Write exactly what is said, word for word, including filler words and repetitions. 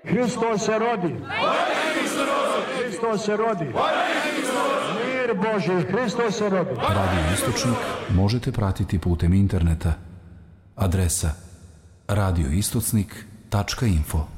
Hristos se rodi. Hristos se rodi. Mir Božji, Hristos se rodi. Radio Istočnik možete pratiti putem interneta. Adresa radio istocnik tačka info.